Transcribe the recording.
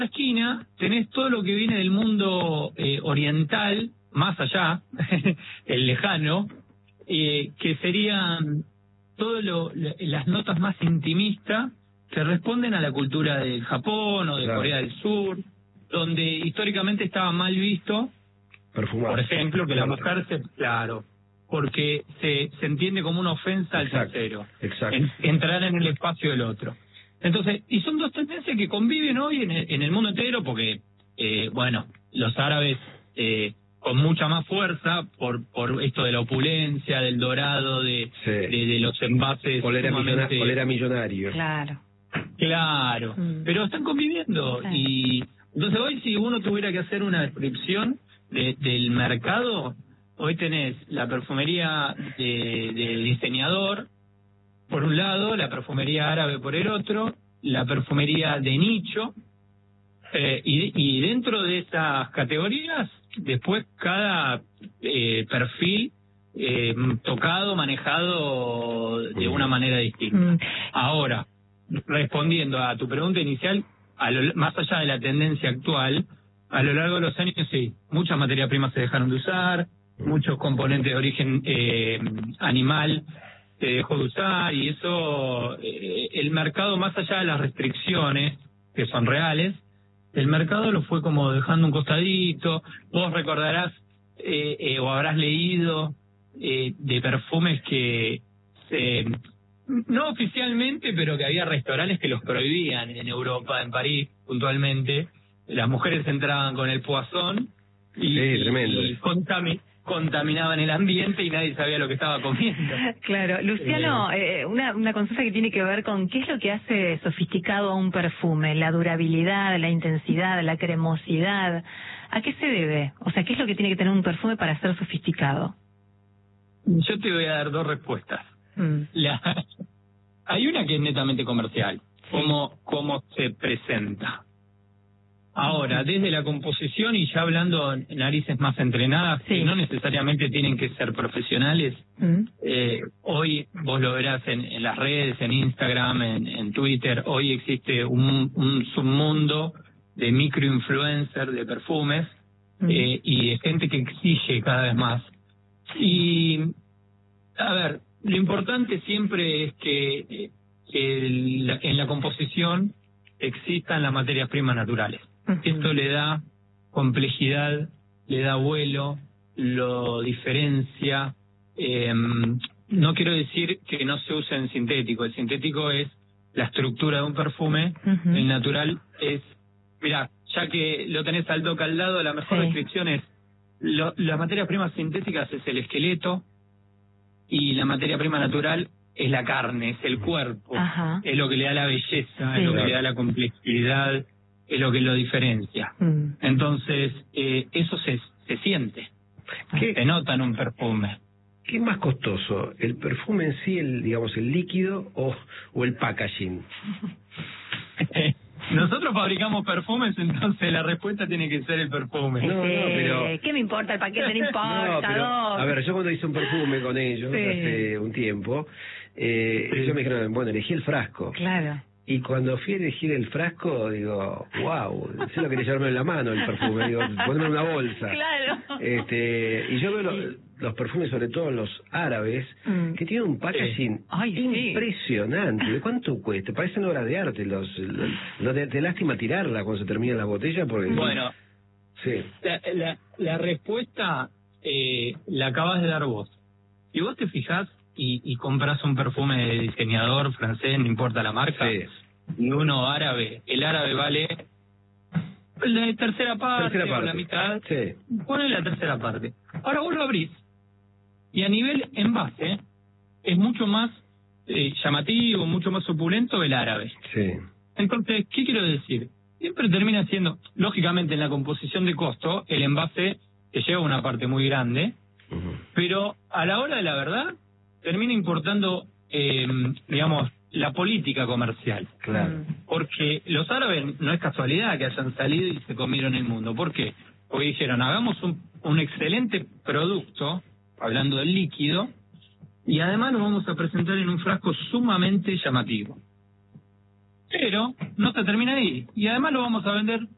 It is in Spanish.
esquina tenés todo lo que viene del mundo oriental, más allá, el lejano, que serían todas las notas más intimistas que responden a la cultura del Japón o de Corea del Sur, donde históricamente estaba mal visto, perfumar, por ejemplo, que la mujer porque se entiende como una ofensa al tercero, entrar en el espacio del otro. Entonces, y son dos tendencias que conviven hoy en el mundo entero, porque, bueno, los árabes con mucha más fuerza por esto de la opulencia, del dorado, de los envases. Olera millonario. Claro, pero están conviviendo. Y entonces hoy, si uno tuviera que hacer una descripción del mercado, hoy tenés la perfumería del diseñador por un lado, la perfumería árabe por el otro, la perfumería de nicho, y dentro de esas categorías, después cada perfil tocado, manejado de una manera distinta. Ahora, respondiendo a tu pregunta inicial, más allá de la tendencia actual, a lo largo de los años, sí, muchas materias primas se dejaron de usar, muchos componentes de origen animal se dejó de usar, y eso, el mercado, más allá de las restricciones, que son reales, el mercado lo fue como dejando un costadito. Vos recordarás o habrás leído de perfumes que no oficialmente, pero que había restaurantes que los prohibían en Europa, en París puntualmente. Las mujeres entraban con el Poisson y contaminaban el ambiente y nadie sabía lo que estaba comiendo. Claro, Luciano, una consulta que tiene que ver con qué es lo que hace sofisticado a un perfume, la durabilidad, la intensidad, la cremosidad. ¿A qué se debe? O sea, ¿qué es lo que tiene que tener un perfume para ser sofisticado? Yo te voy a dar dos respuestas. Hay una que es netamente comercial, cómo se presenta. Ahora, desde la composición, y ya hablando narices más entrenadas, que no necesariamente tienen que ser profesionales, hoy vos lo verás en las redes, en Instagram, en Twitter, hoy existe un submundo de microinfluencers de perfumes y de gente que exige cada vez más. Y, a ver, lo importante siempre es que en la composición existan las materias primas naturales. Esto le da complejidad, le da vuelo, lo diferencia. No quiero decir que no se use en sintético. El sintético es la estructura de un perfume. El natural es, mira, ya que lo tenés al toque al lado, la mejor descripción es las materias primas sintéticas es el esqueleto y la materia prima natural es la carne, es el cuerpo, es lo que le da la belleza, es lo que le da la complejidad, es lo que lo diferencia. Entonces, eso se siente, se nota en un perfume. ¿Qué es más costoso, el perfume en sí, el líquido o el packaging? Nosotros fabricamos perfumes, entonces la respuesta tiene que ser el perfume. No, pero... ¿Qué me importa el paquete? No importa, pero, a ver, yo cuando hice un perfume con ellos hace un tiempo, ellos me dijeron, bueno, elegí el frasco. Claro. Y cuando fui a elegir el frasco, digo, wow, yo lo quería llevarme en la mano el perfume, digo, ponerme en una bolsa. Claro. Y yo veo los perfumes, sobre todo los árabes, que tienen un packaging impresionante. ¿De cuánto cuesta? Parecen obras de arte. Te lástima tirarla cuando se termina la botella porque... Bueno, la respuesta la acabas de dar vos. Si vos te fijás y compras un perfume de diseñador francés, no importa la marca, y uno árabe, el árabe vale la tercera parte. O la mitad, pone la tercera parte. Ahora vos lo abrís y a nivel envase es mucho más llamativo, mucho más opulento el árabe. Entonces, ¿qué quiero decir? Siempre termina siendo, lógicamente en la composición de costo, el envase te lleva una parte muy grande, pero a la hora de la verdad termina importando, digamos, la política comercial. Porque los árabes no es casualidad que hayan salido y se comieron el mundo. ¿Por qué? Porque dijeron, hagamos un excelente producto, hablando del líquido, y además lo vamos a presentar en un frasco sumamente llamativo. Pero no se termina ahí. Y además lo vamos a vender